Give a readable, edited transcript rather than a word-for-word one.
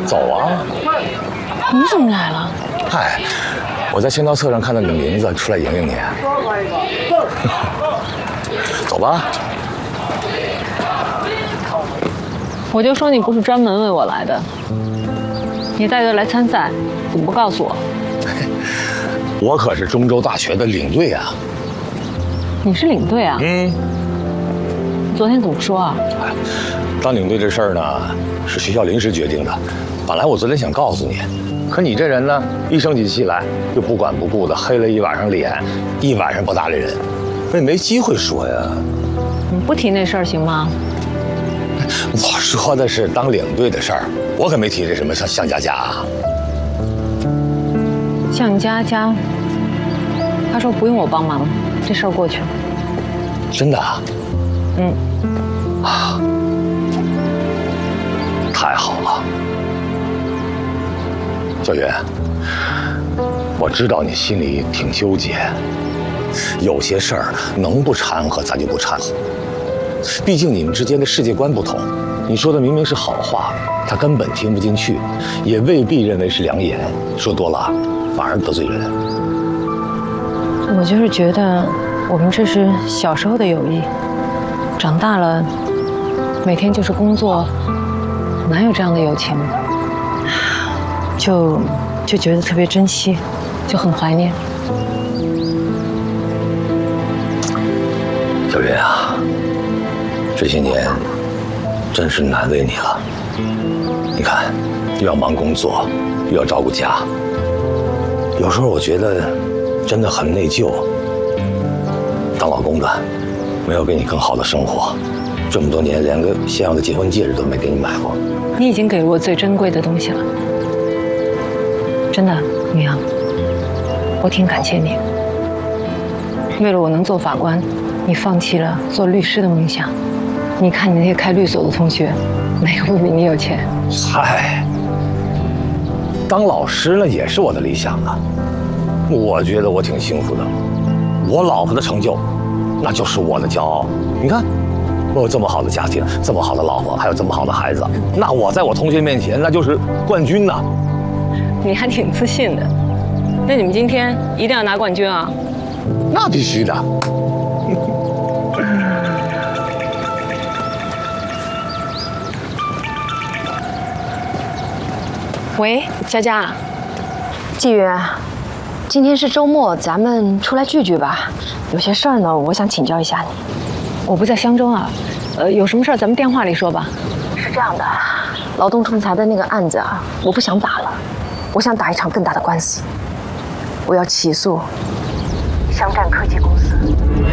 走啊！ 你怎么来了？ 嗨，我在签到册上看到你的名字，出来迎迎你。走吧。 我就说你不是专门为我来的，你带队来参赛，怎么不告诉我？ 我可是中州大学的领队啊！ 你是领队啊？ 嗯。 你昨天怎么不说啊？ 当领队这事儿呢，是学校临时决定的。本来我昨天想告诉你，可你这人呢，一生起气来就不管不顾的黑了一晚上脸，一晚上不搭理人，我也没机会说呀。 你不提那事儿行吗？ 我说的是当领队的事儿，我可没提这什么向佳佳啊。 向佳佳，他说不用我帮忙，这事儿过去了。 真的啊？ 嗯。 啊，太好了，小云，我知道你心里挺纠结，有些事儿能不掺和咱就不掺和。毕竟你们之间的世界观不同，你说的明明是好话，他根本听不进去，也未必认为是良言，说多了反而得罪人。 我就是觉得我们这是小时候的友谊，长大了每天就是工作，哪有这样的友情？就觉得特别珍惜，就很怀念。 小云啊，这些年真是难为你了。你看，又要忙工作，又要照顾家，有时候我觉得真的很内疚。当老公的没有给你更好的生活，这么多年连个像样的结婚戒指都没给你买过。 你已经给了我最珍贵的东西了，真的，明阳，我挺感谢你。为了我能做法官，你放弃了做律师的梦想。你看你那些开律所的同学，哪个不比你有钱？ 嗨，当老师呢也是我的理想啊。我觉得我挺幸福的，我老婆的成就，那就是我的骄傲。你看，我有这么好的家庭，这么好的老婆，还有这么好的孩子，那我在我同学面前那就是冠军呐。 你还挺自信的。那你们今天一定要拿冠军啊？ 那必须的。 喂，佳佳， 纪云，今天是周末，咱们出来聚聚吧。有些事儿呢，我想请教一下你。 我不在襄州啊，有什么事儿咱们电话里说吧。 是这样的，劳动仲裁的那个案子啊，我不想打了，我想打一场更大的官司。我要起诉湘湛科技公司。